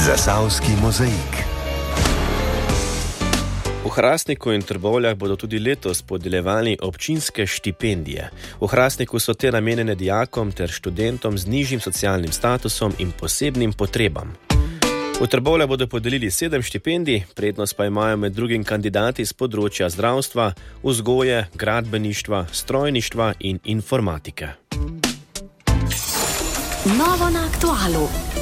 Zasavski mozaik. V Hrastniku in Trbovljah bodo tudi letos podeljevali občinske štipendije. V Hrastniku so te namenjene dijakom ter študentom z nižjim socialnim statusom in posebnim potrebam. V Trbovljah bodo podelili 7 štipendij, prednost pa imajo med drugim kandidati z področja zdravstva, vzgoje, gradbeništva, strojništva in informatike. Novo na aktualu.